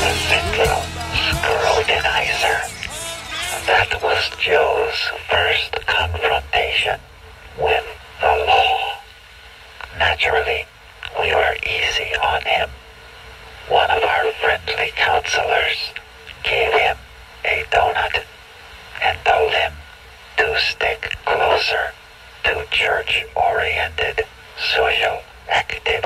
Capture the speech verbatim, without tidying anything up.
The Central Scrutinizer. That was Joe's first confrontation with the law. Naturally, we were easy on him. One of our friendly counselors gave him a donut and told him to stick closer to church-oriented social activities.